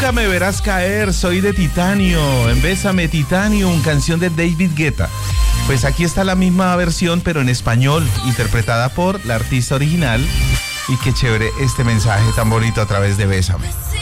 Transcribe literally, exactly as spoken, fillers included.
Nunca me verás caer, soy de Titanio, en Bésame Titanium, canción de David Guetta. Pues aquí está la misma versión, pero en español, interpretada por la artista original. Y qué chévere este mensaje tan bonito a través de Bésame.